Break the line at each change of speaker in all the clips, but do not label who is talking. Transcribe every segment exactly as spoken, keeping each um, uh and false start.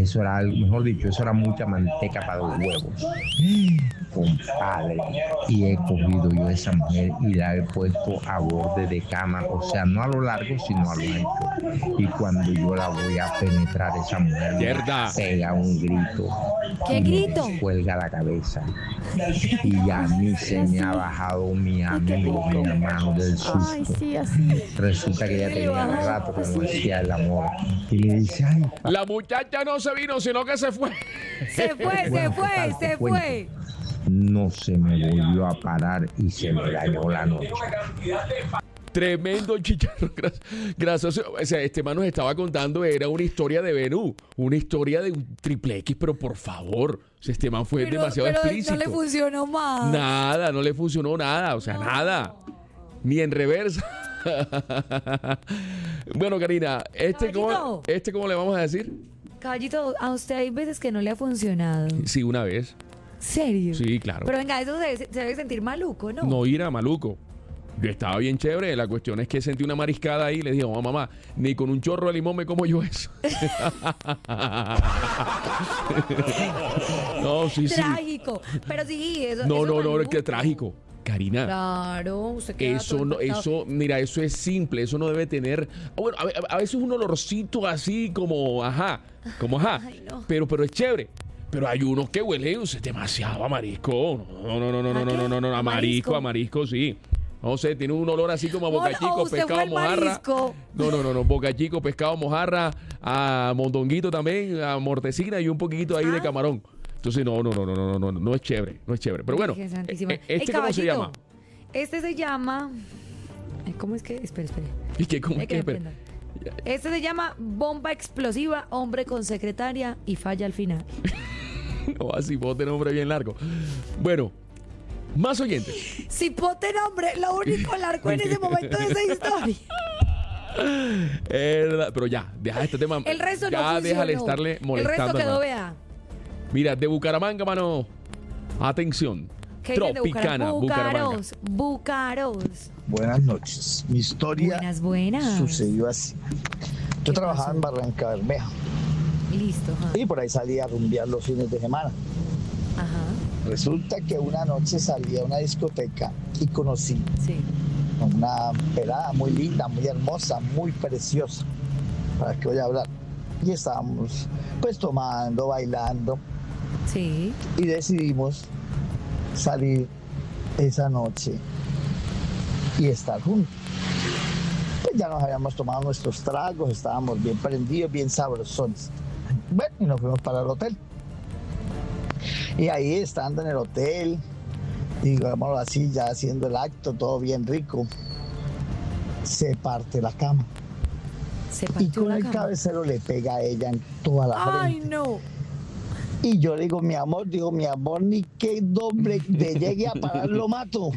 Eso era, algo- mejor dicho, eso era mucha manteca para los huevos. Compadre, y he cogido yo a esa mujer y la he puesto a borde de cama, o sea, no a lo largo, sino a lo ancho. Y cuando yo la voy a penetrar, esa mujer me
Mierda.
pega un grito.
¿Qué
y me
grito?
Cuelga la cabeza. Y a mí se me ha bajado mi amigo, mi hermano del susto.
Ay, sí, así.
Resulta que ella tenía rato que no hacía el amor. Y le dice, ay, pa-
La muchacha no se vino, sino que se fue.
Se fue, se
Bueno,
fue,
total,
se
te
fue.
cuento. No se me volvió a parar y se me dañó la noche.
Tremendo chicharro. Gra- Gracias. O sea, este man nos estaba contando, era una historia de Venú, una historia de un triple X, pero por favor, o sea, este man fue
Pero,
demasiado
pero
explícito.
no le funcionó más.
Nada, no le funcionó nada, o sea, nada. Ni en reversa. Bueno, Karina, este cómo,
Caballito.
este cómo le vamos a decir?
Caballito, a usted hay veces que no le ha funcionado.
Sí, una vez.
¿Serio?
Sí, claro.
Pero venga, eso se, se debe sentir maluco, ¿no?
No ir a maluco. Yo estaba bien chévere. La cuestión es que sentí una mariscada ahí y le dije, oh, mamá, ni con un chorro de limón me como yo eso. No, sí, sí.
Trágico. Pero sí, eso
No,
eso
no, no, es
maluco.
que trágico. Karina.
Claro, usted queda
Eso
todo
no,
impactado.
eso, mira, eso es simple, eso no debe tener. Bueno, a, ve- a veces un olorcito así como, ajá, como ajá,
Ay, no.
pero, pero es chévere. Pero hay unos que huelen es demasiado a marisco. No, no, no, no, no,
¿A
no,
qué?
no, no, no,
¿A
a marisco,
marisco?
a marisco, sí. No sé, tiene un olor así como a boca
Bueno,
chico,
usted
pescado
fue al
mojarra.
marisco.
No, no, no, no, boca chico, pescado mojarra, a mondonguito también, a mortecina y un poquito ahí de
Ah.
camarón. Entonces, no, no, no, no, no, no, no, no es chévere, no es chévere. Pero bueno,
Virgen Santísima.
eh, eh, ¿este
Ey,
cómo se
caballito,
llama?
Este se llama. Ay, ¿cómo es que? Espera, espera.
¿Y qué, cómo
Ay,
es
que
que?
me
Espera.
prenda. Este se llama bomba explosiva, hombre con secretaria y falla al final.
O así, puedo tener un nombre bien largo. Bueno, más oyentes.
Cipote nombre, lo único largo en ese momento de esa historia.
Eh, pero ya, deja este tema.
El resto
ya
no funcionó.
déjale estarle
El
molestando.
resto quedó,
hermano.
vea.
Mira, de Bucaramanga, mano. Atención.
¿Qué dicen de
Tropicana, Bucaramanga.
Bucaros, Bucaros.
Buenas noches. Mi historia
Buenas, buenas.
sucedió así.
¿Qué
Yo trabajaba
pasó?
en Barranca Bermeja
Listo, ajá.
y por ahí salía a rumbear los fines de semana.
Ajá,
Resulta que una noche salí a una discoteca y conocí
sí.
a una pelada muy linda, muy hermosa, muy preciosa. ¿Para qué voy a hablar? Y estábamos pues tomando, bailando
Sí.
y decidimos salir esa noche y estar juntos. Pues ya nos habíamos tomado nuestros tragos, estábamos bien prendidos, bien sabrosones. Bueno, y nos fuimos para el hotel. Y ahí estando en el hotel, digámoslo así, ya haciendo el acto, todo bien rico, se parte la cama.
Se
Y
partió
con
la
el
cama.
cabecero le pega a ella en toda la
Ay,
frente.
no.
Y yo le digo, mi amor, digo, mi amor, ni que doble le llegue a parar, lo mato.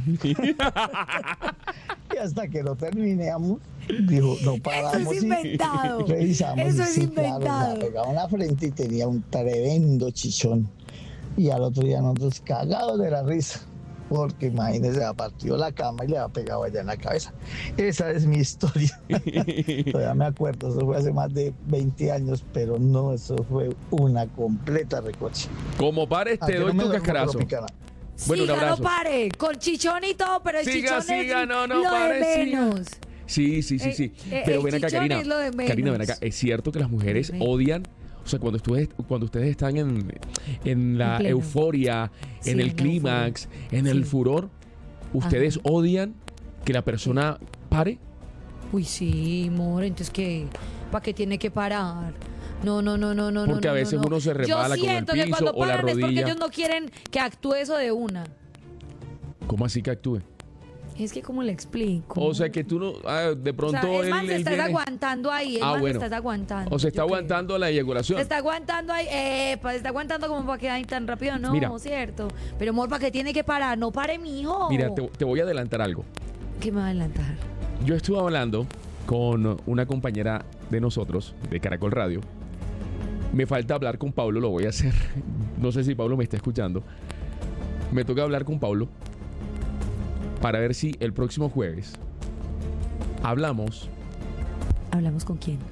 Y hasta que lo terminamos, dijo, no paramos.
es
y
inventado.
revisamos.
Eso
y
es
sí, claro,
inventado.
le pegaba en la frente y tenía un tremendo chichón. Y al otro día nosotros cagados de la risa. Porque imagínese, ha partido la cama y le ha pegado allá en la cabeza. Esa es mi historia. Todavía me acuerdo, eso fue hace más de veinte años, pero no, eso fue una completa recocha.
Como pares,
¿A
te
que
doy
no me
tu
duermo
cascarazo.
Tropicana?
Bueno, un
Siga,
abrazo.
no pare. Con chichón y todo, pero el
Siga,
chichón
siga,
es
no, no
lo
pare,
de
siga.
menos.
Sí, sí, sí,
Eh,
sí.
eh,
Pero
el
ven acá,
chichón
Karina.
es lo de
Karina, ven
menos.
acá. Es cierto que las mujeres
Ven.
odian. O sea, cuando ustedes, cuando ustedes están en, en la
En pleno.
euforia,
Sí,
en el
en la
clímax, en el
Sí.
furor, ustedes
Ajá.
odian que la persona pare.
Uy, sí, amor, entonces ¿qué? ¿Para qué tiene que parar? No, no, no, no, no.
Porque
no,
a
no,
veces
no.
uno se resbala
Yo
con el
siento que
piso
cuando
o la
paran es porque
rodilla.
ellos no quieren que actúe eso de una.
¿Cómo así que actúe?
Es que, ¿cómo le explico?
O sea, que tú no. Ah, de
O
pronto
sea, el
él,
man se
él
está
viene-
aguantando ahí, el
Ah,
man
bueno.
se está aguantando.
O se está
yo creo.
aguantando la eyaculación.
Se está aguantando ahí, eh, se está aguantando como para que ahí tan rápido, no,
Mira.
cierto. Pero amor, ¿para qué tiene que parar? No pare, mijo.
Mira, te, te voy a adelantar algo.
¿Qué me va a adelantar?
Yo estuve hablando con una compañera de nosotros, de Caracol Radio. Me falta hablar con Pablo, lo voy a hacer. No sé si Pablo me está escuchando. Me toca hablar con Pablo para ver si el próximo jueves hablamos
¿Hablamos con quién?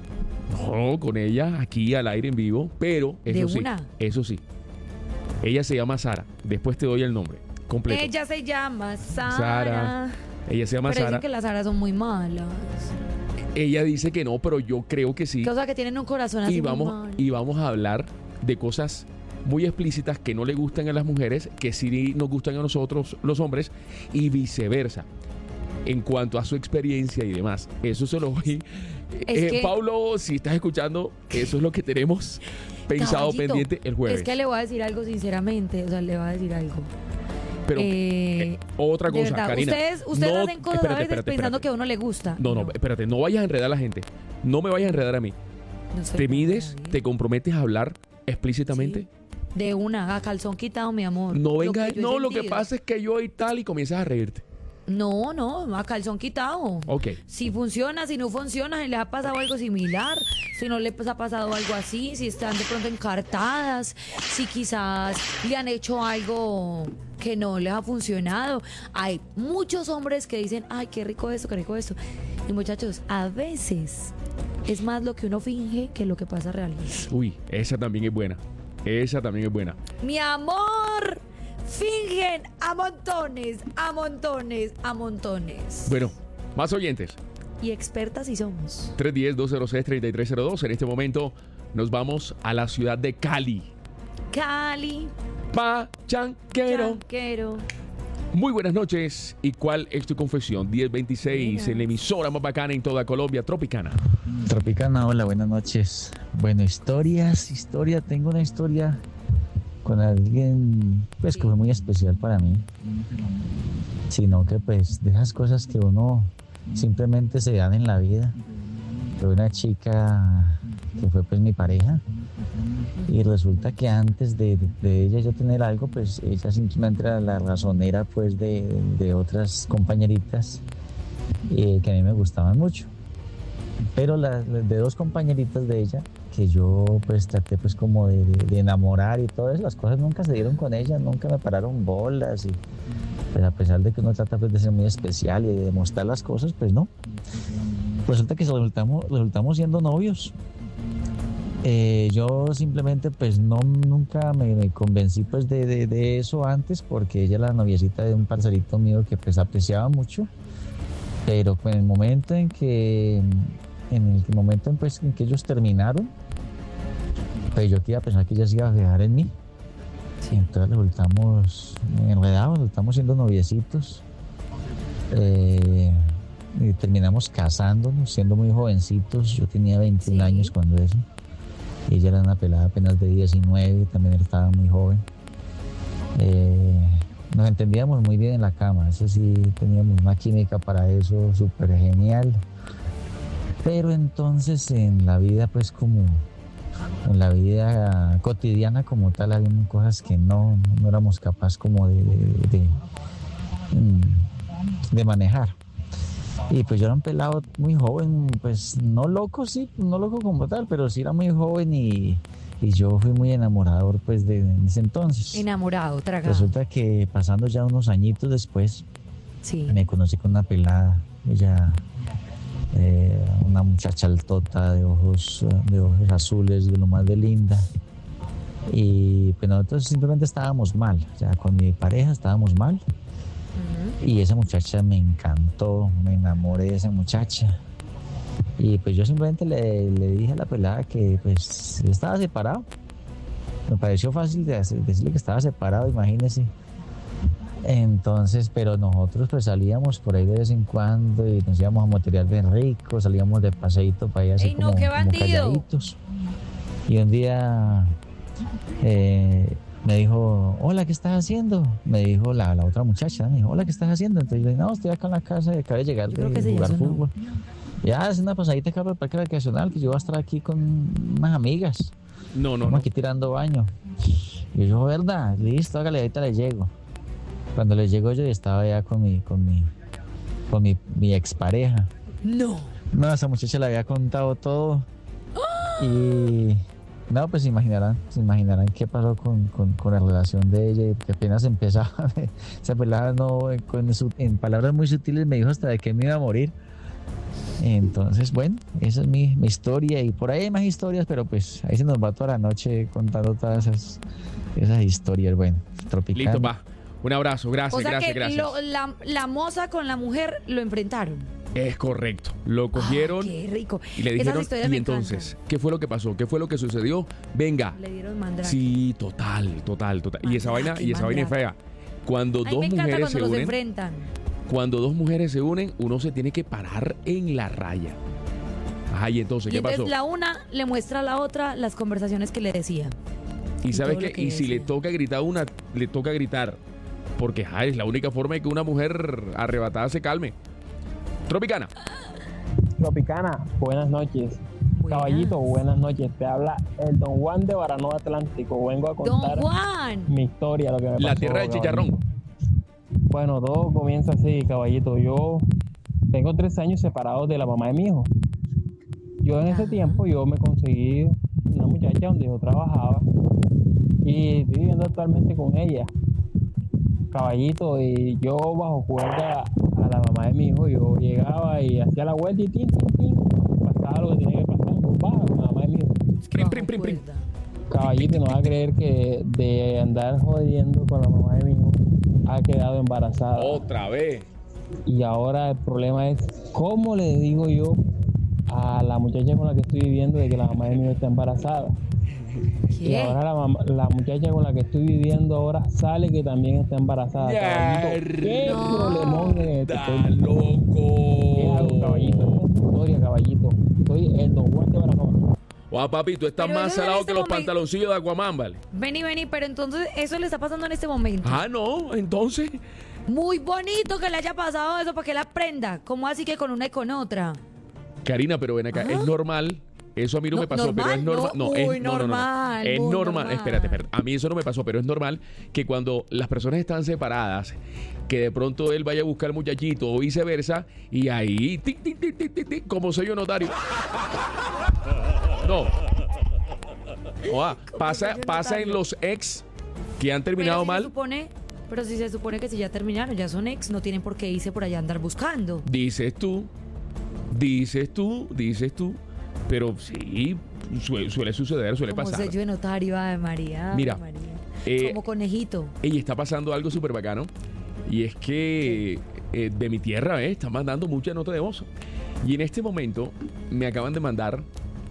No, con ella aquí al aire en vivo, pero eso
¿De
sí,
una?
eso sí. Ella se llama Sara. Después te doy el nombre completo.
Ella se llama Sara.
Sara. Ella se llama
Pero
Sara.
dicen que las Saras son muy malas.
Ella dice que no, pero yo creo que sí.
Que, o sea, que tienen un corazón así
Y
muy
vamos,
malo.
y vamos a hablar de cosas muy explícitas que no le gustan a las mujeres, que sí nos gustan a nosotros, los hombres, y viceversa. En cuanto a su experiencia y demás. Eso se lo voy.
Es
Eh,
que-
Paulo, si estás escuchando, eso es lo que tenemos pensado
Caballito,
pendiente el jueves.
Es que le voy a decir algo sinceramente. O sea, le voy a decir algo.
Pero
Eh,
eh, otra
de
cosa,
verdad,
Karina.
ustedes ustedes
no-
hacen cosas
espérate,
a veces
espérate,
pensando
espérate.
que a uno le gusta.
No, no, espérate, no vayas a enredar a la gente. No me vayas a enredar a mí.
No estoy
Te
con
mides,
nadie.
te comprometes a hablar explícitamente.
Sí. De una, a calzón quitado, mi amor.
No
Lo
venga,
que yo he
no, lo que
sentido.
pasa es que yo y tal y comienzas a reírte.
No, no, a calzón quitado.
Ok.
Si funciona, si no funciona, si les ha pasado algo similar, si no les ha pasado algo así, si están de pronto encartadas, si quizás le han hecho algo que no les ha funcionado. Hay muchos hombres que dicen, ay, qué rico esto, qué rico esto. Y muchachos, a veces es más lo que uno finge que lo que pasa realmente.
Uy, esa también es buena. Esa también es buena.
Mi amor, fingen a montones, a montones, a montones.
Bueno, más oyentes.
Y expertas sí somos.
tres uno cero, dos cero seis, tres tres cero dos. En este momento nos vamos a la ciudad de Cali.
Cali,
Pachanquero.
Chanquero.
Muy buenas noches. ¿Y cuál es tu confesión? diez veintiséis
Buenas.
en la emisora más bacana en toda Colombia, Tropicana.
Tropicana, hola, buenas noches. Bueno, historias, historia, tengo una historia con alguien pues que fue muy especial para mí. Sino que pues de esas cosas que uno simplemente se dan en la vida. Fue una chica que fue pues mi pareja y resulta que antes de, de ella yo tener algo, pues ella simplemente era la razonera pues de, de otras compañeritas eh, que a mí me gustaban mucho. Pero las de dos compañeritas de ella que yo pues traté pues como de, de- de enamorar y todo eso, las cosas nunca se dieron con ella, nunca me pararon bolas y pues a pesar de que uno trata pues de ser muy especial y de demostrar las cosas, pues no. Resulta que resultamos, resultamos siendo novios. Eh, yo simplemente pues no nunca me, me convencí pues de, de- de eso antes porque ella era la noviecita de un parcerito mío que pues apreciaba mucho, pero en el momento en que en el momento en, pues, en que ellos terminaron, pues yo que iba a pensar que ella se iba a fijar en mí. Y entonces resultamos enredados, resultamos siendo noviecitos. Eh, y terminamos casándonos, siendo muy jovencitos. Yo tenía veintiún
Sí.
años cuando eso. Y ella era una pelada apenas de diecinueve, también él estaba muy joven. Eh, nos entendíamos muy bien en la cama, eso sí, teníamos una química para eso súper genial. Pero entonces en la vida, pues como en la vida cotidiana como tal, había cosas que no, no éramos capaces como de, de, de, de manejar. Y pues yo era un pelado muy joven, pues no loco, sí, no loco como tal, pero sí era muy joven y, y yo fui muy enamorador pues de, de ese entonces.
Enamorado, tragado.
Resulta que pasando ya unos añitos después,
Sí.
me conocí con una pelada, ella, eh, una muchacha altota de ojos, de ojos azules, de lo más de linda. Y pues nosotros simplemente estábamos mal, o sea, con mi pareja estábamos mal.
Ujú.
Y esa muchacha me encantó, me enamoré de esa muchacha. Y pues yo simplemente le, le dije a la pelada que pues yo estaba separado. Me pareció fácil de hacer- decirle que estaba separado, imagínese. Entonces, pero nosotros pues salíamos por ahí de vez en cuando y nos íbamos a moterear bien rico, salíamos de paseíto para allá así
¡Ey, no,
como,
qué
como
bandido!
calladitos. Y un día eh, me dijo, hola, ¿qué estás haciendo? Me dijo la, la otra muchacha, me dijo, hola, ¿qué estás haciendo? Entonces yo le dije, no, estoy acá en la casa y acabo de llegar
Yo creo que
de
sí,
jugar
eso no.
fútbol. Ya, es una pasadita acá por el parque recreacional que yo voy a estar aquí con unas amigas.
No, no,
Estamos
no.
aquí tirando baño. Y yo, ¿verdad? Listo, hágale, ahorita le llego. Cuando le llego yo estaba ya con mi, con mi, con mi, mi expareja.
No.
No, esa muchacha le había contado todo. Y no, pues se imaginarán, se imaginarán qué pasó con, con, con la relación de ella, que apenas empezaba. Esa pelada no, con su- en palabras muy sutiles me dijo hasta de que me iba a morir. Entonces, bueno, esa es mi, mi historia y por ahí hay más historias, pero pues ahí se nos va toda la noche contando todas esas, esas historias. Bueno, tropical.
Listo, pa. Un abrazo, gracias,
O sea
gracias,
que
gracias.
lo- la, la moza con la mujer lo enfrentaron.
Es correcto. Lo cogieron
Ay, qué rico.
y le
Esas
dijeron,
historias
y
me
entonces, ¿qué fue lo que pasó? ¿Qué fue lo que sucedió? Venga.
encantan. Le dieron mandrake.
Sí, total, total, total. Y esa vaina,
Mandrake,
y esa vaina es fea. Cuando
A mí
dos
me encanta
mujeres se
cuando los
unen,
enfrentan.
cuando dos mujeres se unen, uno se tiene que parar en la raya. Ajá, y entonces,
Y
¿qué
entonces
pasó?
la una le muestra a la otra las conversaciones que le decía.
Y
y
sabes
todo lo
que,
que
y si le
decía.
toca gritar a una, le toca gritar. Porque ajá, es la única forma de que una mujer arrebatada se calme. Tropicana.
Tropicana, buenas noches.
Buenas.
Caballito, buenas noches. Te habla el Don Juan de Baranoa Atlántico. Vengo a
Don
contar
Juan.
mi historia, lo que me
La
pasó,
tierra de
caballito.
chicharrón.
Bueno, todo comienza así, caballito. Yo tengo tres años separados de la mamá de mi hijo. Yo en ese
Ajá.
tiempo yo me conseguí una muchacha donde yo trabajaba y estoy viviendo actualmente con ella. Caballito, y yo bajo cuerda a la mamá de mi hijo, yo llegaba y hacía la vuelta y tin, tin, tin, pasaba lo que tenía que pasar, pues baja con la mamá de mi hijo.
Es que
Prim,
bajo
prim, prim, prim.
cuerda.
Caballito, no va a creer que de andar jodiendo con la mamá de mi hijo ha quedado embarazada.
Otra vez.
Y ahora el problema es cómo le digo yo a la muchacha con la que estoy viviendo de que la mamá de mi hijo está embarazada. Y
¿Qué?
ahora la, mamá- la muchacha con la que estoy viviendo ahora sale que también está embarazada. Caballito, ¿qué
No.
problemón de este
¡Da
estoy- ¿Qué hago,
loco!
caballito? Esta es tu historia, caballito. Soy el Don Juan de Baranoa.
Guau, papi, tú estás
Pero
más
eso en
salado
este
que los
momento-
pantaloncillos de Aquaman, ¿vale?
Vení, vení, pero entonces eso le está pasando en este momento.
Ah, no, entonces.
Muy bonito que le haya pasado eso para que la aprenda. ¿Cómo así que con una y con otra?
Karina, pero ven acá,
Ah.
es normal. Eso a mí no,
No,
me pasó, pero es
normal,
normal.
no,
No, es
muy
no, no, no, no.
normal,
Es
muy
normal.
normal.
Espérate, espérate. A mí eso no me pasó, pero es normal que cuando las personas están separadas, que de pronto él vaya a buscar al muchachito o viceversa, y ahí, tic, tic, tic, tic, tic, tic, como sello notario. No. Oa, pasa,
sello
pasa en
notario.
los ex que han
Pero
terminado
si se
mal.
supone, pero si se supone que si ya terminaron, ya son ex, no tienen por qué irse por allá a andar buscando.
Dices tú, dices tú, dices tú, pero sí, suele, suele suceder, suele
Como
pasar.
sello de notario, Ave María. Ave
Mira,
María.
eh,
Como conejito.
Y está pasando algo súper bacano. Y es que eh, de mi tierra eh, están mandando mucha nota de voz. Y en este momento me acaban de mandar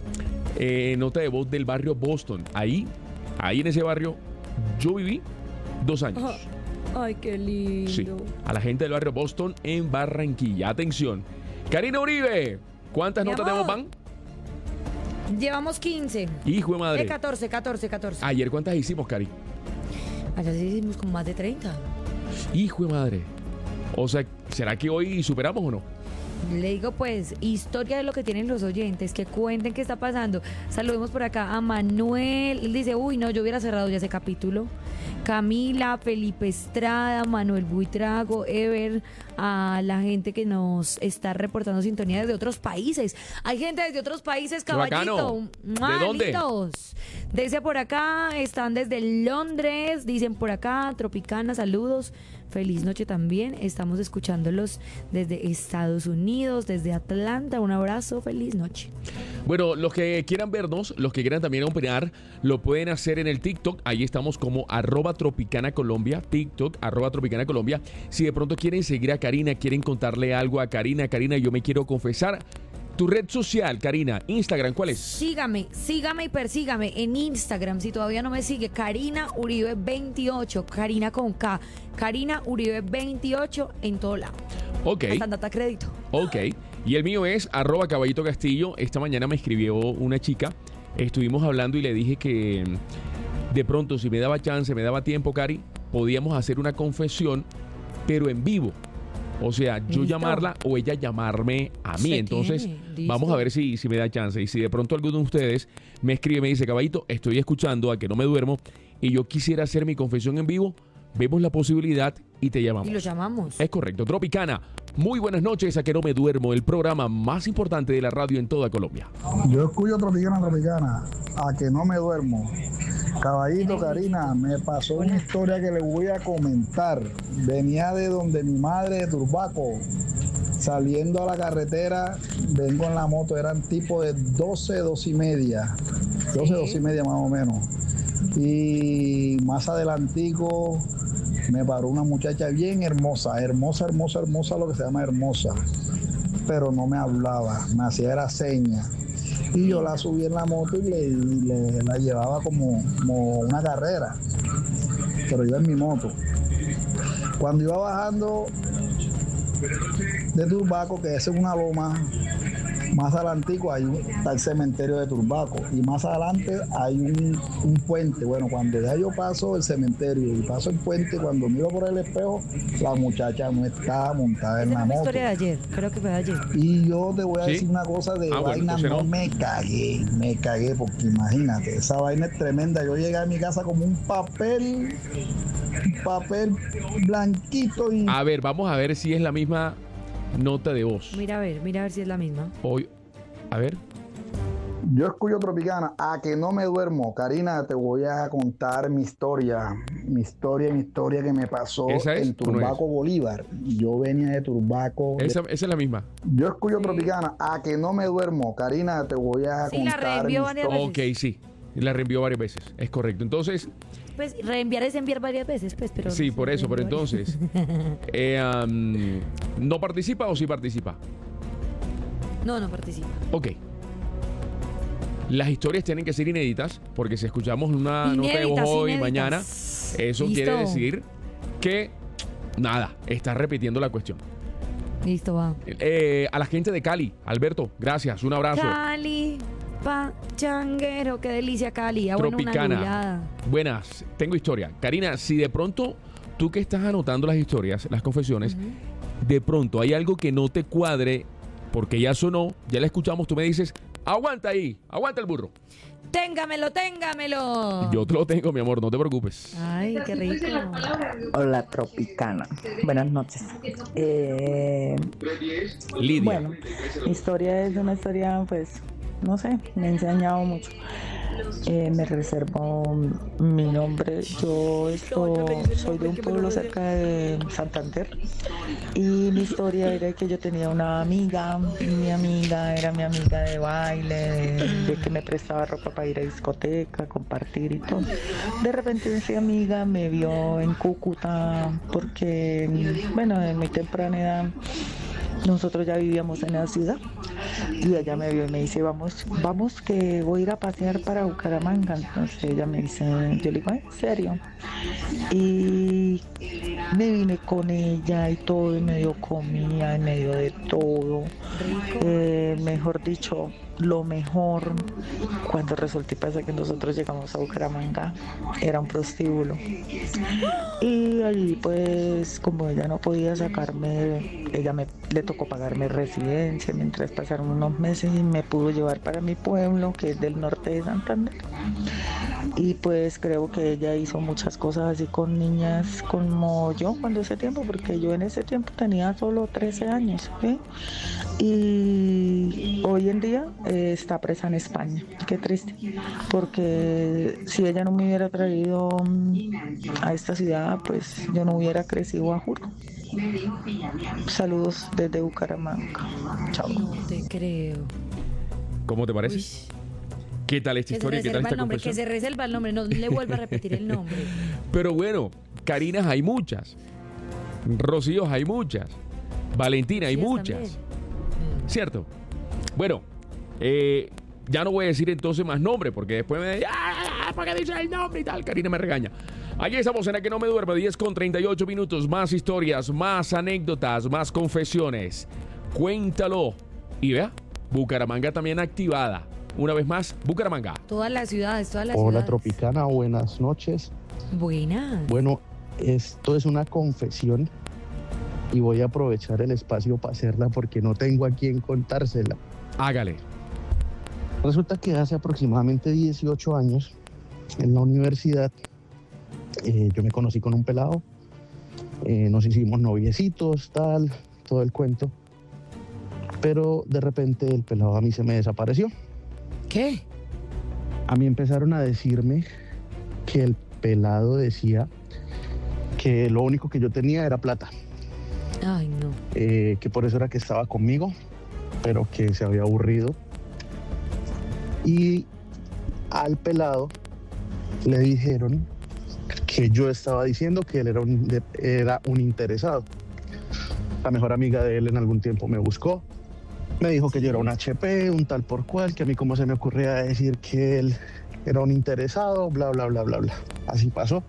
eh, nota de voz del barrio Boston. Ahí, ahí en ese barrio, yo viví dos años.
Ay, qué lindo.
Sí, a la gente del barrio Boston en Barranquilla. Atención. Karina Uribe, ¿cuántas
Mi
notas de voz
amor.
van?
Llevamos quince.
Hijo de
Eh,
madre.
catorce, catorce, catorce.
Ayer, ¿cuántas hicimos, Cari?
Allá sí hicimos como más de treinta.
Hijo de madre. O sea, ¿será que hoy superamos o no?
Le digo pues, historia de lo que tienen los oyentes, que cuenten qué está pasando. Saludemos por acá a Manuel. Él dice, uy, no, yo hubiera cerrado ya ese capítulo. Camila, Felipe Estrada, Manuel Buitrago, Ever, a la gente que nos está reportando sintonía desde otros países. Hay gente desde otros países,
Qué bacano.
caballito.
¿De dónde?
Lindos. Dice por acá, están desde Londres, dicen por acá, Tropicana, saludos. Feliz noche también. Estamos escuchándolos desde Estados Unidos, desde Atlanta. Un abrazo, feliz noche.
Bueno, los que quieran vernos, los que quieran también opinar, lo pueden hacer en el TikTok. Ahí estamos como arroba Tropicana Colombia, TikTok, arroba Tropicana Colombia. Si de pronto quieren seguir a Karina, quieren contarle algo a Karina, Karina, yo me quiero confesar. Tu red social, Karina, Instagram, ¿cuál es?
Sígame, sígame y persígame en Instagram. Si todavía no me sigue, Karina Uribe veintiocho, Karina con K, Karina Uribe veintiocho en todo lado.
Ok,
Hasta en data crédito.
ok. Y el mío es arroba Caballito Castillo. Esta mañana me escribió una chica. Estuvimos hablando y le dije que de pronto, si me daba chance, me daba tiempo, Cari, podíamos hacer una confesión, pero en vivo. O sea, yo
Listo.
llamarla o ella llamarme a mí.
Se
Entonces,
tiene, listo.
vamos a ver si, si me da chance. Y si de pronto alguno de ustedes me escribe y me dice, Caballito, estoy escuchando a que no me duermo y yo quisiera hacer mi confesión en vivo, vemos la posibilidad y te llamamos.
Y lo llamamos.
Es correcto. Tropicana, muy buenas noches a que no me duermo, el programa más importante de la radio en toda Colombia.
Yo escucho Tropicana, Tropicana, a que no me duermo. Caballito, Karina, me pasó una historia que le voy a comentar. Venía de donde mi madre de Turbaco. saliendo a la carretera, vengo en la moto, eran tipo de doce, doce y media, doce, doce y media más o menos. Y más adelantico me paró una muchacha bien hermosa, hermosa, hermosa, hermosa, lo que se llama hermosa, pero no me hablaba, me hacía era señas. Y yo la subí en la moto y le, le- la llevaba como, como una carrera, pero iba en mi moto. Cuando iba bajando de Turbaco, que esa es una loma, más adelantico hay un, está el cementerio de Turbaco y más adelante hay un, un puente. Bueno, cuando ya yo paso el cementerio y paso el puente, cuando miro por el espejo, la muchacha no está montada en
Esa
la
es una
moto.
historia de ayer, creo que fue de ayer.
Y yo te voy a
¿Sí?
decir una cosa de
Ah, bueno,
vaina,
entonces
no
no.
me cagué, me cagué, porque imagínate, esa vaina es tremenda. Yo llegué a mi casa como un papel, un papel blanquito y
A ver, vamos a ver si es la misma nota de voz.
Mira a ver, mira a ver si es la misma.
Hoy, a ver.
yo escucho Tropicana. A que no me duermo, Karina, te voy a contar mi historia, mi historia, mi historia que me pasó
¿Esa es
en
o no es?
Turbaco, Bolívar. Yo venía de Turbaco. de-
Esa, esa es la misma.
Yo escucho Tropicana. A que no me duermo, Karina, te voy a
Sí, la
contar
reenvió
mi
varias
historia.
veces.
Ok, sí. La reenvió varias veces. Es correcto. Entonces,
Pues reenviar es enviar varias veces, pues, pero...
sí,
no
por
sé,
eso. Pero
reenvió
entonces, eh, am, ¿no participa o sí participa?
varias- No, no participa.
Ok. Las historias tienen que ser inéditas, porque si escuchamos una nota de voz
Inéditas,
hoy y
inéditas.
mañana, eso
Listo.
quiere decir que, nada, está repitiendo la cuestión.
Listo, va.
Eh, a la gente de Cali, Alberto, gracias, un abrazo.
Cali, pachanguero, qué delicia Cali. Ah, bueno, una
Tropicana.
lulada.
Buenas, tengo historia. Karina, si de pronto tú que estás anotando las historias, las confesiones, de pronto hay algo que no te cuadre, porque ya sonó, ya la escuchamos, tú me dices, aguanta ahí, aguanta el burro.
Téngamelo, téngamelo.
Yo te lo tengo, mi amor, no te preocupes.
Ay, qué rico.
Hola Tropicana, buenas noches. Eh,
Lidia.
bueno, mi historia es una historia, pues, no sé, me ha enseñado mucho. Eh, me reservo mi nombre. Yo esto, soy de un pueblo cerca de Santander y mi historia era que yo tenía una amiga, mi amiga era mi amiga de baile, de, de que me prestaba ropa para ir a discoteca, compartir y todo. De repente esa amiga me vio en Cúcuta porque, bueno, en mi temprana edad nosotros ya vivíamos en la ciudad y ella me vio y me dice, vamos, vamos que voy a ir a pasear para Bucaramanga. Entonces ella me dice, yo le digo, ¿en serio? Y me vine con ella y todo, y me dio comida, y me dio de todo. Eh, mejor dicho, lo mejor, cuando resulta y pasa que nosotros llegamos a Bucaramanga, era un prostíbulo. Y allí pues como ella no podía sacarme, ella me, le tocó pagarme residencia mientras pasaron unos meses y me pudo llevar para mi pueblo, que es del norte de Santander. Y pues creo que ella hizo muchas cosas así con niñas como yo cuando ese tiempo, porque yo en ese tiempo tenía solo trece años, ¿sí? Y hoy en día eh, está presa en España. Qué triste, porque si ella no me hubiera traído mm, a esta ciudad, pues yo no hubiera crecido a juro. Saludos desde Bucaramanga. Chao.
No te creo.
¿Cómo te parece?
Uy.
¿Qué tal esta
Que se
historia? ¿Qué tal
reserva
esta
el nombre, que
confesión?
se reserva el nombre, no le vuelva a repetir el nombre.
Pero bueno, Karinas hay muchas. Rocíos hay muchas. Valentina hay
Rocíos
muchas.
también.
¿Cierto? Bueno, eh, ya no voy a decir entonces más nombre, porque después me dicen, ¡ah! ¿Por qué dice el nombre y tal? Karina me regaña. Aquí estamos en La Que No Me Duerme, diez con treinta y ocho minutos. Más historias, más anécdotas, más confesiones. Cuéntalo. Y vea, Bucaramanga también activada. Una vez más, Bucaramanga.
Todas las ciudades, todas las
Hola
ciudades.
Tropicana, buenas noches.
Buenas.
Bueno, esto es una confesión y voy a aprovechar el espacio para hacerla porque no tengo a quién contársela.
Hágale.
Resulta que hace aproximadamente dieciocho años, en la universidad, eh, yo me conocí con un pelado, eh, nos hicimos noviecitos, tal, todo el cuento, pero de repente el pelado a mí se me desapareció.
¿Qué?
A mí empezaron a decirme que el pelado decía que lo único que yo tenía era plata.
Ay, no.
eh, que por eso era que estaba conmigo, pero que se había aburrido. Y al pelado le dijeron que yo estaba diciendo que él era un, de- era un interesado. La mejor amiga de él en algún tiempo me buscó, me dijo que yo era un H P, un tal por cual, que a mí cómo se me ocurría decir que él era un interesado, bla, bla, bla, bla, bla. Así pasó.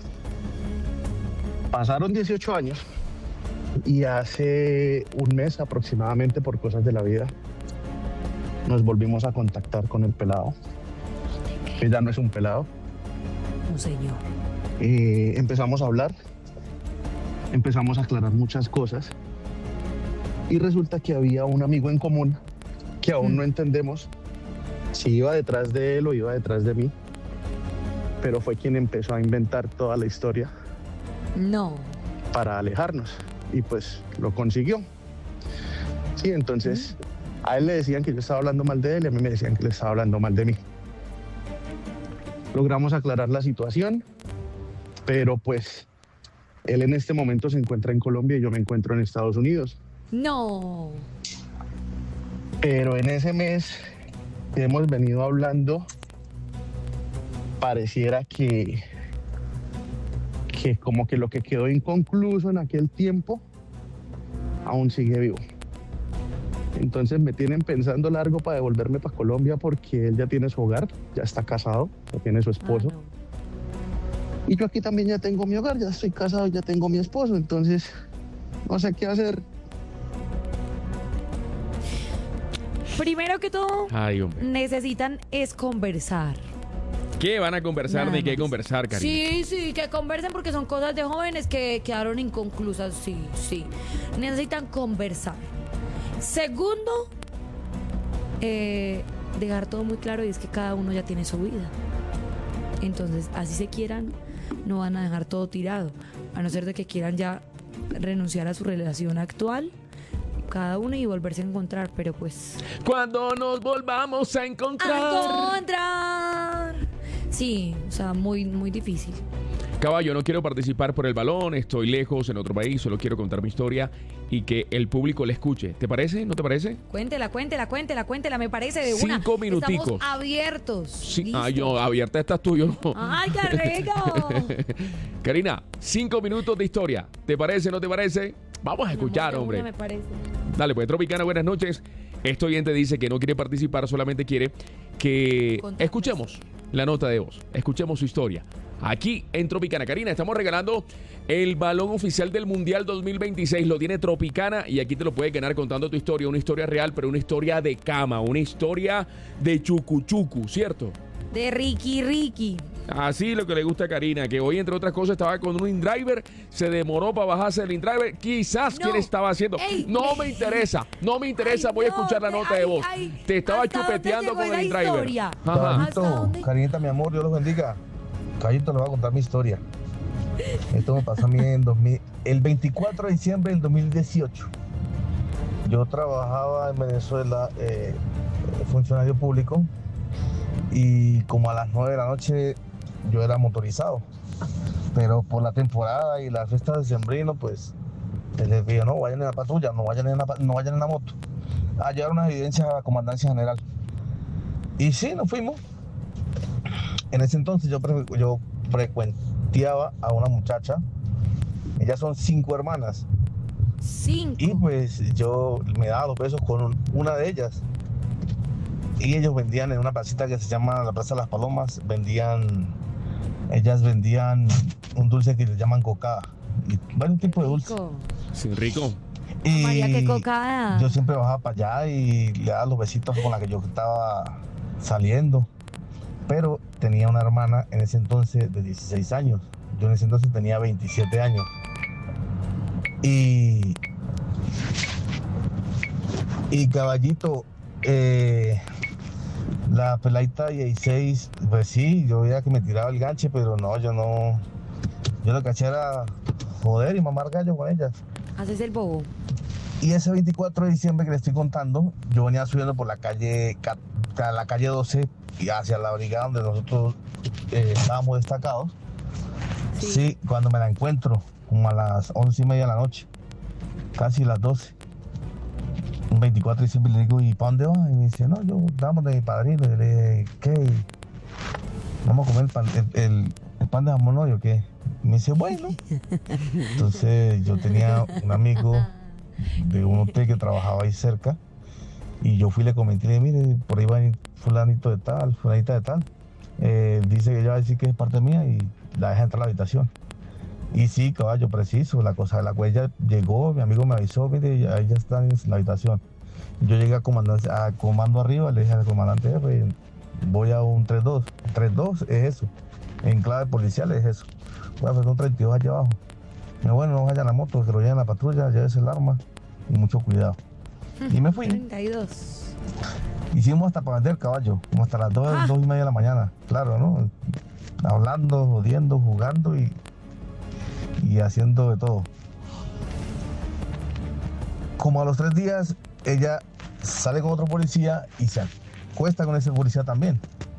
Pasaron dieciocho años y hace un mes aproximadamente, por cosas de la vida, nos volvimos a contactar con el pelado, que ya no es un pelado.
Un señor.
Eh, empezamos a hablar, empezamos a aclarar muchas cosas y resulta que había un amigo en común que aún no entendemos si iba detrás de él o iba detrás de mí, pero fue quien empezó a inventar toda la historia
No.
para alejarnos y pues lo consiguió. Sí, entonces a él le decían que yo estaba hablando mal de él y a mí me decían que le estaba hablando mal de mí. Logramos aclarar la situación, pero pues él en este momento se encuentra en Colombia y yo me encuentro en Estados Unidos.
No.
Pero en ese mes que hemos venido hablando, pareciera que, que como que lo que quedó inconcluso en aquel tiempo aún sigue vivo. Entonces me tienen pensando largo para devolverme para Colombia porque él ya tiene su hogar, ya está casado, ya tiene su esposo.
Ah, no.
Y yo aquí también ya tengo mi hogar, ya estoy casado, ya tengo mi esposo, entonces no sé qué hacer.
Primero que todo,
Ay, hombre.
necesitan es conversar.
¿Qué van a conversar
Nada
ni qué
más.
conversar, Karina?
Sí, sí, que conversen porque son cosas de jóvenes que quedaron inconclusas. Sí, sí. Necesitan conversar. Segundo, eh, dejar todo muy claro y es que cada uno ya tiene su vida. Entonces, así se quieran, no van a dejar todo tirado. A no ser de que quieran ya renunciar a su relación actual, cada uno y volverse a encontrar, pero pues...
Cuando nos volvamos a encontrar.
¡A encontrar! Sí, o sea, muy, muy difícil.
Caballo, no quiero participar por el balón, estoy lejos en otro país, solo quiero contar mi historia y que el público la escuche. ¿Te parece? ¿No te parece?
Cuéntela, cuéntela, cuéntela, cuéntela, me parece de una.
Cinco minuticos.
Estamos abiertos.
Sí.
Listo.
Ah, yo, abierta estás tú, yo no.
¡Ay, qué rico!
Karina, cinco minutos de historia. ¿Te parece? ¿No te parece? Vamos a escuchar,
Mi amor, de
hombre.
una me parece.
Dale, pues, Tropicana, buenas noches. Este oyente dice que no quiere participar, solamente quiere que
Contame.
escuchemos la nota de voz, escuchemos su historia. Aquí en Tropicana. Karina, estamos regalando el balón oficial del Mundial dos mil veintiséis. Lo tiene Tropicana y aquí te lo puedes ganar contando tu historia. Una historia real, pero una historia de cama, una historia de chucuchucu, ¿cierto?
De Ricky Ricky.
Así lo que le gusta a Karina, que hoy, entre otras cosas, estaba con un InDriver, se demoró para bajarse el InDriver. Quizás
No.
quién estaba haciendo.
Ey.
No me interesa, no me interesa.
Ay,
Voy a
no,
escuchar la nota
ay,
de voz.
ay,
Te estaba
¿hasta dónde
chupeteando
llegó
con
la
el InDriver.
historia?
Ajá.
¿Hasta
Caballito,
dónde?
Karinita, mi amor, Dios los bendiga. Caballito, le voy a contar mi historia. Esto me pasó a mí en dos mil, el veinticuatro de diciembre del dos mil dieciocho. Yo trabajaba en Venezuela, eh, funcionario público, y como a las nueve de la noche yo era motorizado. Pero por la temporada y las fiestas de sembrino, pues les dije, no vayan en la patrulla, no vayan en la, pa- no vayan en la moto. A llevar unas evidencias a la comandancia general. Y sí, nos fuimos. En ese entonces yo, pre- yo frecuenteaba a una muchacha. Ellas son cinco hermanas.
Cinco.
Y pues yo me daba los besos con un- una de ellas. Y ellos vendían en una placita que se llama la Plaza de las Palomas. Vendían, ellas vendían un dulce que le llaman cocada. Y varios tipos de dulce.
Rico.
Sí, rico.
Y
María, qué cocada.
yo siempre bajaba para allá y le daba los besitos con la que yo estaba saliendo. Pero tenía una hermana en ese entonces de dieciséis años. Yo en ese entonces tenía veintisiete años. Y, y caballito, eh, la peladita de dieciséis, pues sí, yo veía que me tiraba el ganche, pero no, yo no. Yo lo que hacía era joder y mamar gallo con ella.
Haces el bobo.
Y ese veinticuatro de diciembre que le estoy contando, yo venía subiendo por la calle, ca- ca- la calle doce y hacia la brigada donde nosotros eh, estábamos destacados.
Sí.
Sí, cuando me la encuentro, como a las once y media de la noche. casi las doce. Un veinticuatro de diciembre le digo, ¿y para dónde vas? Y me dice, no, yo damos de mi padrino. Y le dije, ¿qué? ¿Vamos a comer el pan, el, el, el pan de jamón hoy o qué? Y me dice, bueno. Entonces yo tenía un amigo de un hotel que trabajaba ahí cerca. Y yo fui y le comenté, le dije, mire, por ahí va a venir fulanito de tal, fulanita de tal. Eh, dice que ella va a decir que es parte mía y la deja entrar a la habitación. Y sí, caballo, preciso, la cosa de la huella llegó, mi amigo me avisó, mire, ya, ya está en la habitación. Yo llegué a, a comando arriba, le dije al comandante, jefe, voy a un tres dos. tres dos es eso, en clave policial es eso. Voy a hacer un treinta y dos allá abajo. Me dijo, bueno, no vayan a la moto, que lo lleven a la patrulla, llévese el arma y mucho cuidado. Y me fui.
treinta y dos.
Hicimos hasta para vender caballo, como hasta las dos, ah. dos y media de la mañana, claro, ¿no? Hablando, jodiendo, jugando y... y haciendo de todo. Como a los tres días, ella sale con otro policía y se acuesta con ese policía también.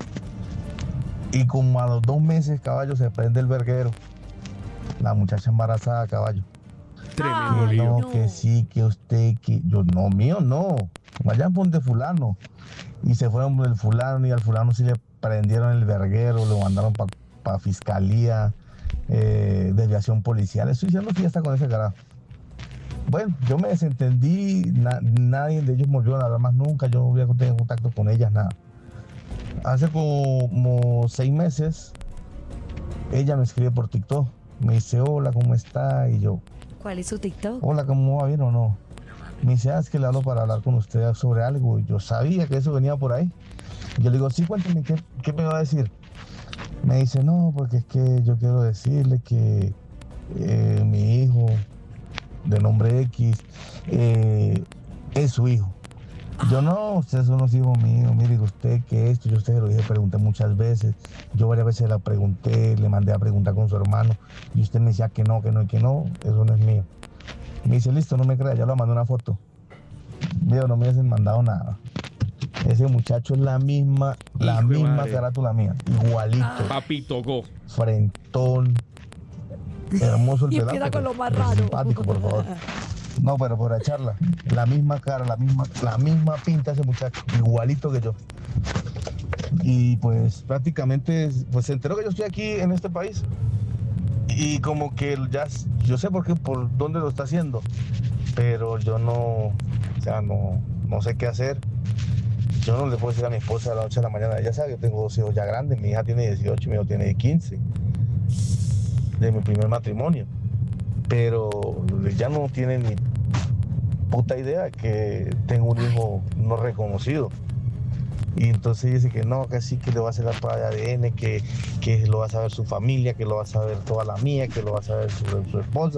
Y como a los dos meses, caballo, se prende el verguero. La muchacha embarazada, caballo.
Tremendo
que
lío.
no, que sí, que usted, que yo, no, mío, no. Vayan por de fulano. Y se fueron por el fulano y al fulano sí le prendieron el verguero, lo mandaron para pa fiscalía. Eh, desviación policial, estoy diciendo fiesta con ese carajo. Bueno, yo me desentendí, na, nadie de ellos volvió a hablar más nunca, yo no voy a tener contacto con ellas, nada. Hace como, como seis meses, ella me escribe por TikTok, me dice, hola, ¿cómo está? Y yo,
¿cuál es su TikTok?
Hola, ¿cómo va? ¿Bien o no? Me dice, ah, es que le hablo para hablar con usted sobre algo, y yo sabía que eso venía por ahí. Y yo le digo, sí, cuéntame, ¿qué, qué me va a decir? Me dice, no, porque es que yo quiero decirle que eh, mi hijo de nombre X eh, es su hijo. Yo no, ustedes son los hijos míos, mire usted que esto, yo a usted se lo dije, pregunté muchas veces, yo varias veces la pregunté, le mandé a preguntar con su hermano y usted me decía que no, que no y que no, eso no es mío. Me dice, listo, no me crea, ya le mandé una foto. Mío, no me hubiesen mandado nada. Ese muchacho es la misma, la
Hijo
misma
madre.
carátula mía, igualito.
Ah.
Papi tocó.
Frentón, hermoso el
Y
pelado.
empieza con lo más
pero
raro.
simpático, por favor. No, pero por la charla, la misma cara, la misma, la misma pinta ese muchacho, igualito que yo. Y pues prácticamente, pues se enteró que yo estoy aquí en este país. Y como que ya, yo sé por qué, por dónde lo está haciendo, pero yo no, o sea, no, no sé qué hacer. Yo no le puedo decir a mi esposa de la noche a la mañana, ella sabe que yo tengo dos hijos ya grandes, mi hija tiene dieciocho, mi hijo tiene quince, de mi primer matrimonio. Pero ella no tiene ni puta idea que tengo un hijo no reconocido. Y entonces dice que no, que sí, que le va a hacer la prueba de A D N, que, que lo va a saber su familia, que lo va a saber toda la mía, que lo va a saber su, su esposa.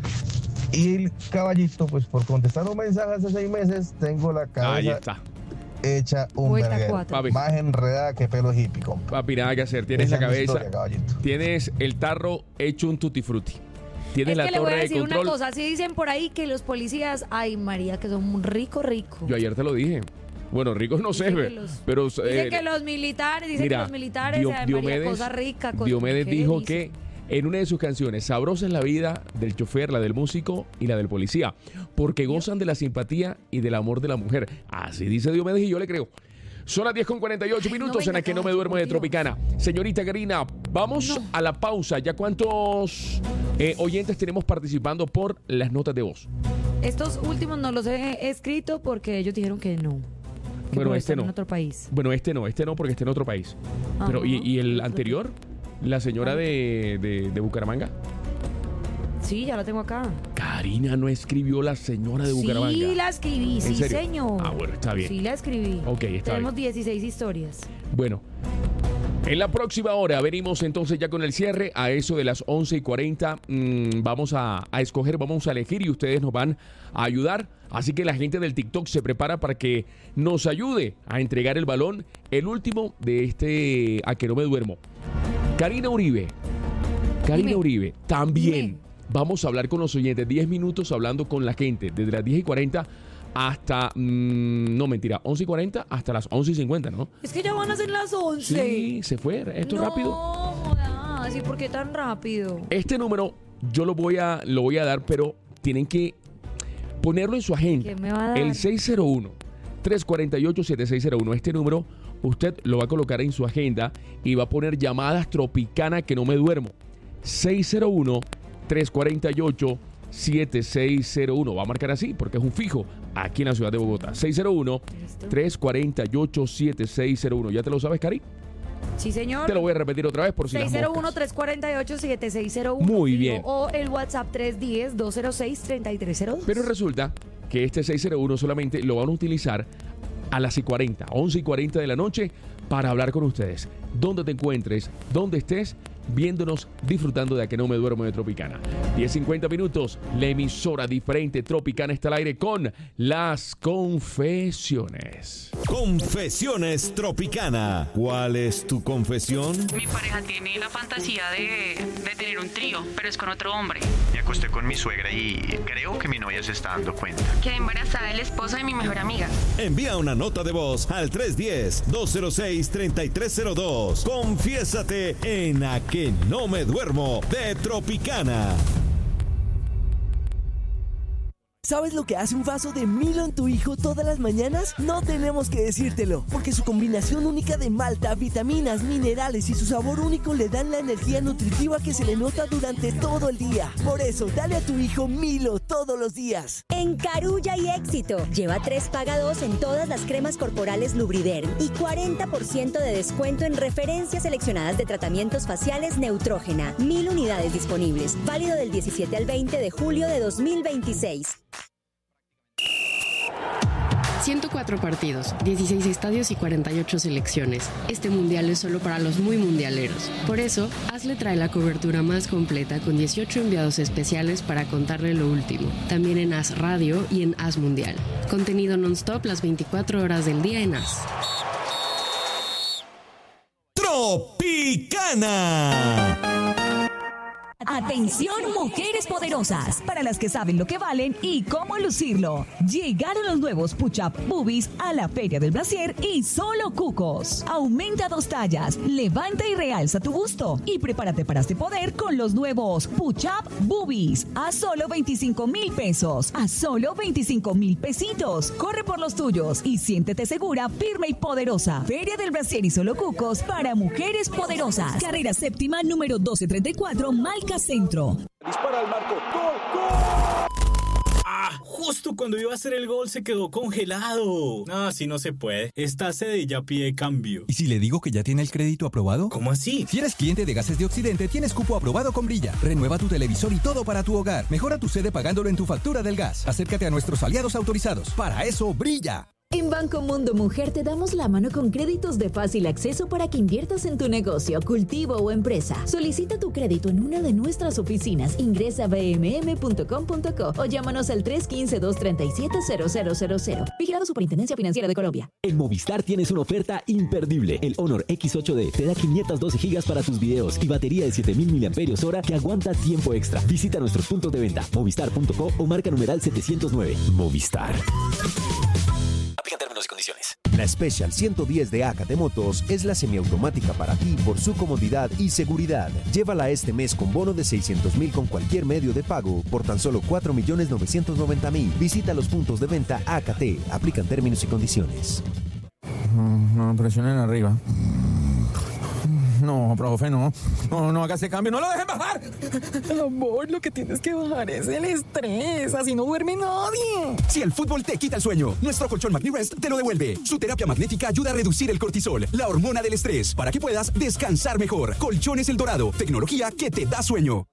Y el caballito, pues por contestar un mensaje hace seis meses, tengo la
Ahí
cabeza
está.
hecha un
Vuelta
verguero.
cuatro.
Papi.
Más enredada que pelo hippie, compa.
Papi, nada que hacer. Tienes
Esa
la
es mi
cabeza,
historia, caballito.
tienes el tarro hecho un tutti frutti. Tienes
Es
la
que le voy
torre
a
de
decir una
control.
cosa, si dicen por ahí que los policías, ay María, que son rico, rico.
Yo ayer te lo dije. Bueno, ricos no sé,
Dicen que
ve,
los-
pero
Dicen
eh,
que los militares, dicen
mira,
que los militares,
Dio-
ay, María,
Diomedes,
cosa rica. Cosa,
Diomedes
¿qué
dijo
dice?
que en una de sus canciones, sabrosa es la vida del chofer, la del músico y la del policía, porque gozan de la simpatía y del amor de la mujer. Así dice Diomedes y yo le creo. Son las diez con cuarenta y ocho minutos
venga,
en las que no me
caballo,
duermo
por
de
Dios.
Tropicana. Señorita Karina, vamos
No.
a la pausa. ¿Ya cuántos eh, oyentes tenemos participando por las notas de voz?
Estos últimos no los he escrito porque ellos dijeron que no. Que
Bueno,
por
este
estar
no.
en otro país.
Bueno, este no, este no, porque está en otro país. Pero, ¿y,
Ajá.
y el anterior? ¿La señora de, de, de Bucaramanga?
Sí, ya la tengo acá.
Karina no escribió la señora de Bucaramanga.
Sí, la escribí,
¿En
sí,
serio?
señor.
Ah, bueno, está bien.
Sí, la escribí.
Ok, está
Tenemos
bien.
dieciséis historias.
Bueno, en la próxima hora venimos entonces ya con el cierre. A eso de las once y cuarenta mmm, vamos a, a escoger, vamos a elegir y ustedes nos van a ayudar. Así que la gente del TikTok se prepara para que nos ayude a entregar el balón, el último de este A que no me duermo. Karina Uribe. Karina
Dime.
Uribe, también
Dime.
vamos a hablar con los oyentes. diez minutos hablando con la gente, desde las diez y cuarenta hasta, mmm, no mentira, once y cuarenta hasta las once y cincuenta, ¿no?
Es que ya van a ser las once.
Sí, se fue. Esto es
no,
rápido.
jodas, ¿y por qué tan rápido?
Este número yo lo voy a lo voy a dar, pero tienen que ponerlo en su agenda.
¿Qué me va a dar?
El seis cero uno, tres cuatro ocho, siete seis cero uno. Este número usted lo va a colocar en su agenda y va a poner llamadas Tropicana que no me duermo. seis cero uno, tres cuatro ocho, siete seis cero uno. Va a marcar así porque es un fijo aquí en la ciudad de Bogotá. seis cero uno, tres cuatro ocho, siete seis cero uno. ¿Ya te lo sabes, Cari?
Sí, señor.
Te lo voy a repetir otra vez por si las
seis cero uno,
moscas.
tres cuatro ocho, siete seis cero uno.
Muy bien.
O el WhatsApp tres uno cero, dos cero seis, tres tres cero dos.
Pero resulta que este seis cero uno solamente lo van a utilizar a las y cuarenta, once y cuarenta de la noche para hablar con ustedes. Donde te encuentres, donde estés, viéndonos, disfrutando de A Que No Me Duermo de Tropicana. diez cincuenta minutos, la emisora diferente Tropicana está al aire con las confesiones.
Confesiones Tropicana. ¿Cuál es tu confesión?
Mi pareja tiene la fantasía de, de tener un trío, pero es con otro hombre.
Me acosté con mi suegra y creo que mi novia se está dando cuenta.
Quedé embarazada del esposo de mi mejor amiga.
Envía una nota de voz al tres uno cero, dos cero seis, tres tres cero dos. Confiésate en A Que No Me Duermo de Tropicana.
¿Sabes lo que hace un vaso de Milo en tu hijo todas las mañanas? No tenemos que decírtelo, porque su combinación única de malta, vitaminas, minerales y su sabor único le dan la energía nutritiva que se le nota durante todo el día. Por eso, dale a tu hijo Milo todos los días.
En Carulla y Éxito, lleva tres paga dos en todas las cremas corporales Lubriderm y cuarenta por ciento de descuento en referencias seleccionadas de tratamientos faciales Neutrógena. Mil unidades disponibles, válido del diecisiete al veinte de julio de dos mil veintiséis.
ciento cuatro partidos, dieciséis estadios y cuarenta y ocho selecciones. Este mundial es solo para los muy mundialeros. Por eso, Hazle trae la cobertura más completa con dieciocho enviados especiales para contarle lo último. También en Haz Radio y en Haz Mundial. Contenido non-stop las veinticuatro horas del día en Haz.
Tropicana.
Atención, mujeres poderosas, para las que saben lo que valen y cómo lucirlo. Llegaron los nuevos Push-Up Boobies a la Feria del Brasier y solo cucos. Aumenta dos tallas, levanta y realza tu busto y prepárate para este poder con los nuevos Push-Up Boobies a solo veinticinco mil pesos, a solo veinticinco mil pesitos. Corre por los tuyos y siéntete segura, firme y poderosa. Feria del Brasier y solo cucos para mujeres poderosas. Carrera séptima número doce treinta y cuatro, Malca Centro.
Dispara al marco. ¡Gol, gol! Ah, justo cuando iba a hacer el gol se quedó congelado. Ah, así no se puede. Esta sede ya pide cambio.
¿Y si le digo que ya tiene el crédito aprobado?
¿Cómo así?
Si eres cliente de Gases de Occidente, tienes cupo aprobado con Brilla. Renueva tu televisor y todo para tu hogar. Mejora tu sede pagándolo en tu factura del gas. Acércate a nuestros aliados autorizados. Para eso, Brilla.
En Banco Mundo Mujer te damos la mano con créditos de fácil acceso para que inviertas en tu negocio, cultivo o empresa. Solicita tu crédito en una de nuestras oficinas. Ingresa a b m m punto com punto co o llámanos al tres uno cinco, dos tres siete, cero cero cero cero. Vigilado Superintendencia Financiera de Colombia.
En Movistar tienes una oferta imperdible. El Honor X ocho D te da quinientos doce gigas para tus videos y batería de siete mil miliamperios hora que aguanta tiempo extra. Visita nuestros puntos de venta, movistar punto co o marca numeral setecientos nueve. Movistar.
Aplican términos y condiciones. La Special ciento diez de Acate Motos es la semiautomática para ti por su comodidad y seguridad. Llévala este mes con bono de seiscientos mil con cualquier medio de pago por tan solo cuatro millones novecientos noventa mil. Visita los puntos de venta Acate. Aplican términos y condiciones.
No, presionen arriba. No, profe, no. No, no haga ese cambio. ¡No lo dejen bajar!
Amor, lo que tienes que bajar es el estrés. Así no duerme nadie.
Si el fútbol te quita el sueño, nuestro colchón MagniRest te lo devuelve. Su terapia magnética ayuda a reducir el cortisol, la hormona del estrés, para que puedas descansar mejor. Colchones El Dorado, tecnología que te da sueño.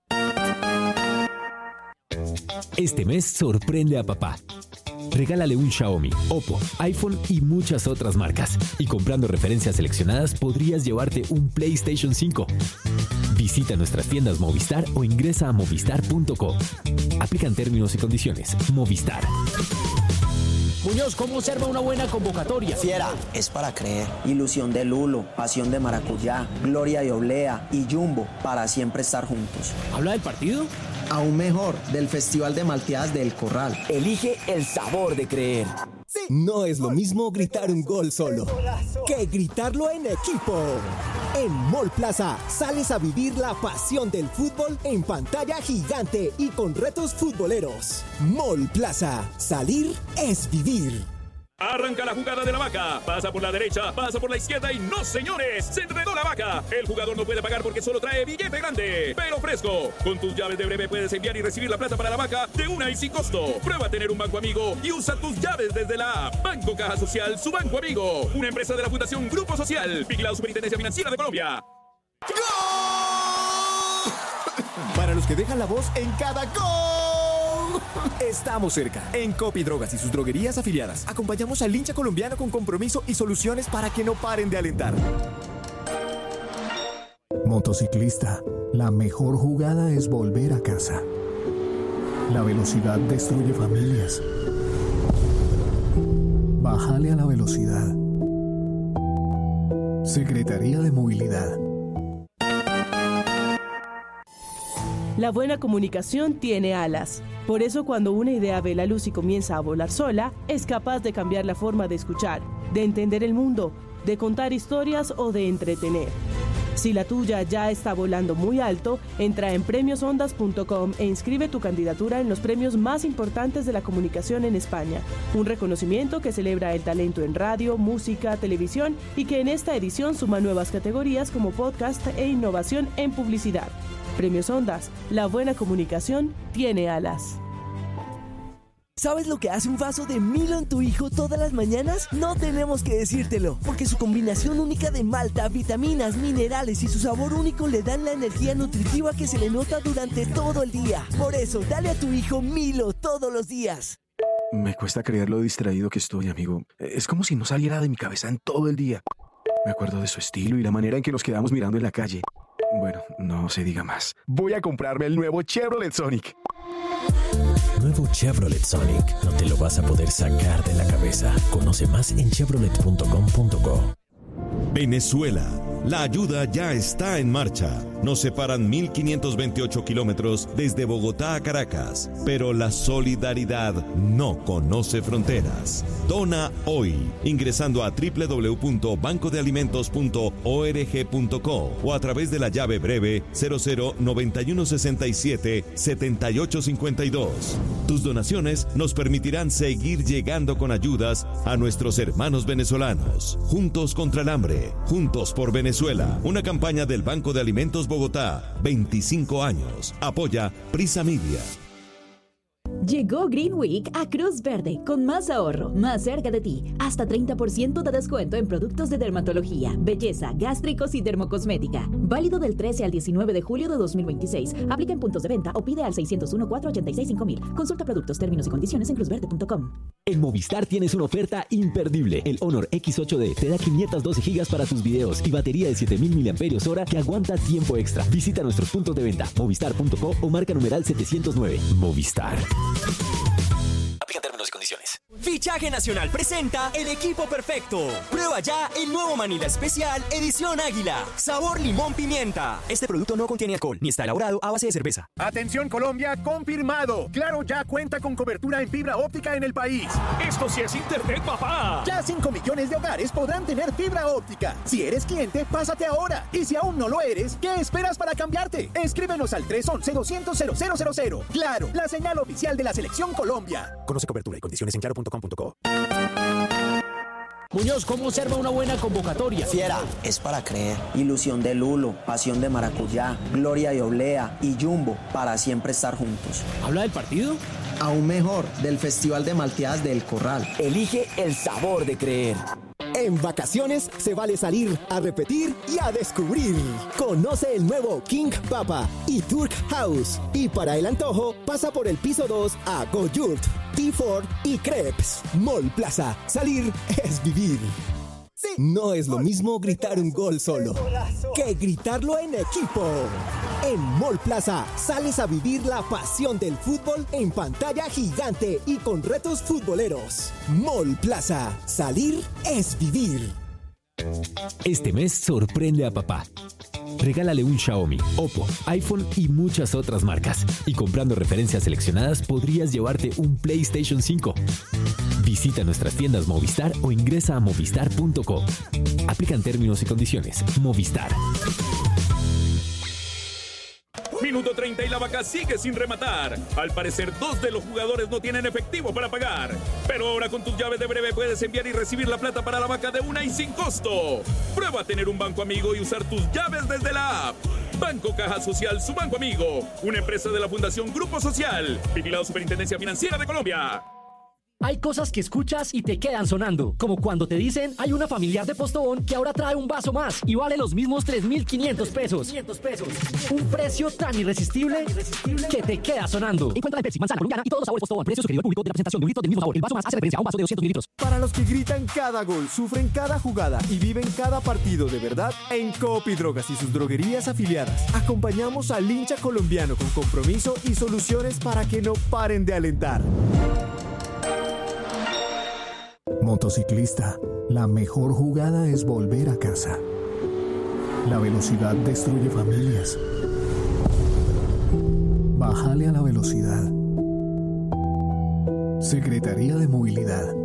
Este mes sorprende a papá. Regálale un Xiaomi, Oppo, iPhone y muchas otras marcas. Y comprando referencias seleccionadas podrías llevarte un PlayStation cinco. Visita nuestras tiendas Movistar o ingresa a movistar punto co. Aplican términos y condiciones. Movistar.
Muñoz, ¿cómo observa una buena convocatoria?
Fiera, es para creer. Ilusión de Lulo, pasión de maracuyá, gloria de oblea y Jumbo, para siempre estar juntos.
¿Habla del partido?
Aún mejor, del Festival de Malteadas del Corral.
Elige el sabor de creer.
Sí. No es lo mismo gritar un gol solo que gritarlo en equipo.
En Mall Plaza sales a vivir la pasión del fútbol en pantalla gigante y con retos futboleros. Mall Plaza, salir es vivir.
Arranca la jugada de la vaca. Pasa por la derecha, pasa por la izquierda y ¡no, señores! ¡Se enredó la vaca! El jugador no puede pagar porque solo trae billete grande, pero fresco. Con tus llaves de Breve puedes enviar y recibir la plata para la vaca de una y sin costo. Prueba a tener un banco amigo y usa tus llaves desde la app. Banco Caja Social, su banco amigo. Una empresa de la Fundación Grupo Social. Vigilado Superintendencia Financiera de Colombia.
Para los que dejan la voz en cada gol. Estamos cerca. En Copi Drogas y sus droguerías afiliadas, acompañamos al hincha colombiano con compromiso y soluciones para que no paren de alentar.
Motociclista, la mejor jugada es volver a casa. La velocidad destruye familias. Bájale a la velocidad. Secretaría de Movilidad.
La buena comunicación tiene alas. Por eso, cuando una idea ve la luz y comienza a volar sola, es capaz de cambiar la forma de escuchar, de entender el mundo, de contar historias o de entretener. Si la tuya ya está volando muy alto, entra en premios ondas punto com e inscribe tu candidatura en los premios más importantes de la comunicación en España. Un reconocimiento que celebra el talento en radio, música, televisión y que en esta edición suma nuevas categorías como podcast e innovación en publicidad. Premios Ondas, la buena comunicación tiene alas.
¿Sabes lo que hace un vaso de Milo en tu hijo todas las mañanas? No tenemos que decírtelo, porque su combinación única de malta, vitaminas, minerales y su sabor único le dan la energía nutritiva que se le nota durante todo el día. Por eso, dale a tu hijo Milo todos los días.
Me cuesta creer lo distraído que estoy, amigo. Es como si no saliera de mi cabeza en todo el día. Me acuerdo de su estilo y la manera en que nos quedamos mirando en la calle. Bueno, no se diga más. Voy a comprarme el nuevo Chevrolet Sonic.
Nuevo Chevrolet Sonic. No te lo vas a poder sacar de la cabeza. Conoce más en chevrolet punto com punto co.
Venezuela. La ayuda ya está en marcha. Nos separan mil quinientos veintiocho kilómetros desde Bogotá a Caracas, pero la solidaridad no conoce fronteras. Dona hoy, ingresando a doble u doble u doble u punto banco de alimentos punto org punto co o a través de la llave Breve cero cero noventa y uno sesenta y siete setenta y ocho cincuenta y dos. Tus donaciones nos permitirán seguir llegando con ayudas a nuestros hermanos venezolanos. Juntos contra el hambre, juntos por Venezuela. Venezuela, una campaña del Banco de Alimentos Bogotá, veinticinco años. Apoya Prisa Media.
Llegó Green Week a Cruz Verde con más ahorro, más cerca de ti. Hasta treinta por ciento de descuento en productos de dermatología, belleza, gástricos y dermocosmética. Válido del trece al diecinueve de julio de dos mil veintiséis. Aplica en puntos de venta o pide al seiscero uno, cuatro ocho seis, cinco mil. Consulta productos, términos y condiciones en cruz verde punto com.
En Movistar tienes una oferta imperdible. El Honor Equis ocho de te da quinientas doce gigas para tus videos y batería de siete mil miliamperios hora que aguanta tiempo extra. Visita nuestros puntos de venta, movistar punto co o marca numeral setecientos nueve. Movistar.
Aplican términos y condiciones.
Fichaje Nacional presenta El Equipo Perfecto. Prueba ya el nuevo Manila Especial Edición Águila. Sabor limón pimienta.
Este producto no contiene alcohol ni está elaborado a base de cerveza.
Atención Colombia, confirmado. Claro ya cuenta con cobertura en fibra óptica en el país.
¡Esto sí es internet, papá!
Ya cinco millones de hogares podrán tener fibra óptica. Si eres cliente, pásate ahora. Y si aún no lo eres, ¿qué esperas para cambiarte? Escríbenos al tres once, doscientos, cero cero cero cero. Claro, la señal oficial de la Selección Colombia.
Conoce cobertura y condiciones en claro punto com punto co.
Muñoz, ¿cómo observa una buena convocatoria?
Fiera, es para creer. Ilusión de Lulo, pasión de maracuyá, gloria de oblea y Jumbo, para siempre estar juntos.
¿Habla del partido?
Aún mejor, del Festival de Malteadas del Corral.
Elige el sabor de creer. En vacaciones se vale salir a repetir y a descubrir. Conoce el nuevo King Papa y Turk House. Y para el antojo, pasa por el piso dos a Go-Yurt, T cuatro y Crepes. Mall Plaza. Salir es vivir. No es lo mismo gritar un gol solo que gritarlo en equipo. En Mall Plaza sales a vivir la pasión del fútbol en pantalla gigante y con retos futboleros. Mall Plaza, salir es vivir.
Este mes sorprende a papá. Regálale un Xiaomi, Oppo, iPhone y muchas otras marcas. Y comprando referencias seleccionadas podrías llevarte un PlayStation cinco. Visita nuestras tiendas Movistar o ingresa a movistar punto co. Aplican términos y condiciones. Movistar.
Minuto treinta y la vaca sigue sin rematar. Al parecer, dos de los jugadores no tienen efectivo para pagar. Pero ahora con tus llaves de Breve puedes enviar y recibir la plata para la vaca de una y sin costo. Prueba a tener un banco amigo y usar tus llaves desde la app. Banco Caja Social, su banco amigo. Una empresa de la Fundación Grupo Social. Vigilado Superintendencia Financiera de Colombia.
Hay cosas que escuchas y te quedan sonando, como cuando te dicen hay una familiar de Postobón que ahora trae un vaso más y vale los mismos tres mil quinientos pesos. Un precio tan irresistible que te queda sonando. Encuentra de Pepsi, manzana, colombiana y todos los sabores Postobón. Precio sugerido al público de la presentación de un litro del mismo sabor. El vaso más hace referencia a un vaso de doscientos mililitros.
Para los que gritan cada gol, sufren cada jugada y viven cada partido de verdad, en Copi Drogas y sus droguerías afiliadas, acompañamos al hincha colombiano con compromiso y soluciones para que no paren de alentar.
Motociclista, la mejor jugada es volver a casa. La velocidad destruye familias. Bájale a la velocidad. Secretaría de Movilidad.